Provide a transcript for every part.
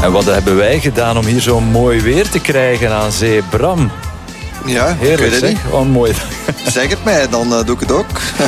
En wat hebben wij gedaan om hier zo'n mooi weer te krijgen aan zee? Bram. Ja, heerlijk ik weet het zeg. Wat een mooi. Zeg het mij, dan doe ik het ook.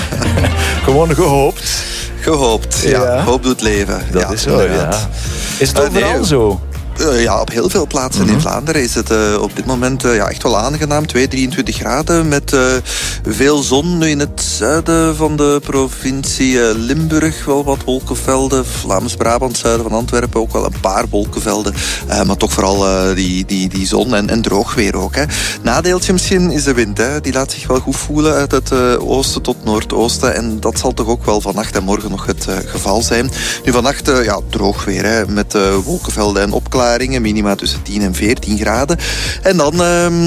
Gewoon gehoopt. Gehoopt, ja. Hoop doet leven. Dat is zo, ja. Is het overal zo? Ja, op heel veel plaatsen in Vlaanderen is het op dit moment echt wel aangenaam. 23 graden met veel zon. Nu in het zuiden van de provincie Limburg wel wat wolkenvelden. Vlaams-Brabant, zuiden van Antwerpen ook wel een paar wolkenvelden. Maar toch vooral die zon en droog weer ook. Hè. Nadeeltje misschien is de wind. Hè. Die laat zich wel goed voelen uit het oosten tot noordoosten. En dat zal toch ook wel vannacht en morgen nog het geval zijn. Nu vannacht droog weer, hè, met wolkenvelden en opklaringen. Minima tussen 10 en 14 graden. En dan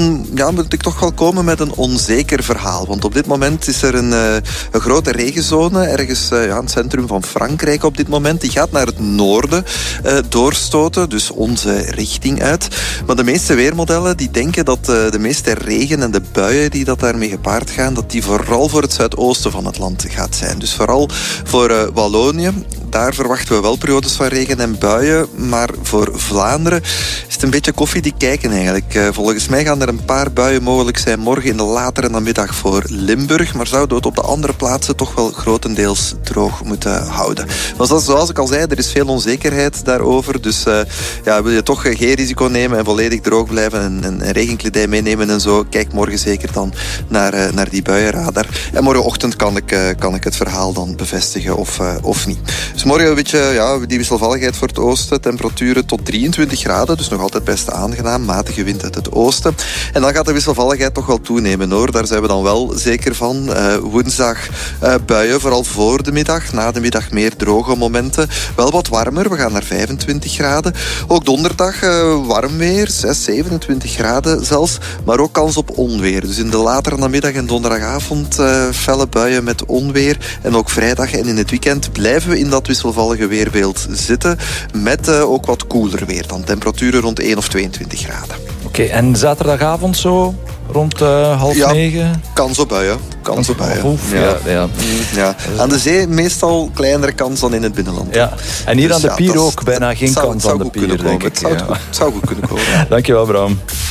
moet ik toch wel komen met een onzeker verhaal. Want op dit moment is er een grote regenzone ergens in het centrum van Frankrijk op dit moment. Die gaat naar het noorden doorstoten, dus onze richting uit. Maar de meeste weermodellen die denken dat de meeste regen en de buien die dat daarmee gepaard gaan, dat die vooral voor het zuidoosten van het land gaat zijn. Dus vooral voor Wallonië. Daar verwachten we wel periodes van regen en buien, maar voor Vlaanderen is het een beetje koffiedik kijken eigenlijk. Volgens mij gaan er een paar buien mogelijk zijn morgen in de latere namiddag voor Limburg, maar zouden we het op de andere plaatsen toch wel grotendeels droog moeten houden. Maar zoals ik al zei, er is veel onzekerheid daarover, dus wil je toch geen risico nemen en volledig droog blijven en regenkledij meenemen en zo, kijk morgen zeker dan naar die buienradar. En morgenochtend kan ik het verhaal dan bevestigen of niet. Dus morgen een beetje die wisselvalligheid voor het oosten. Temperaturen tot 23 graden, dus nog altijd best aangenaam. Matige wind uit het oosten. En dan gaat de wisselvalligheid toch wel toenemen, hoor. Daar zijn we dan wel zeker van. Woensdag buien, vooral voor de middag. Na de middag meer droge momenten. Wel wat warmer, we gaan naar 25 graden. Ook donderdag warm weer, 27 graden zelfs. Maar ook kans op onweer. Dus in de latere namiddag en donderdagavond felle buien met onweer. En ook vrijdag en in het weekend blijven we in dat wisselvallige weerbeeld zitten. Met ook wat koeler weer dan. Temperaturen rond 1 of 22 graden. Oké, en zaterdagavond zo? Rond 8:30? Kans op buien. Kans op buien. Ja. Aan de zee meestal kleinere kans dan in het binnenland. Ja. En hier dus aan de pier ook bijna geen kans aan de pier, denk ik. Het zou goed kunnen komen. Dankjewel, Bram.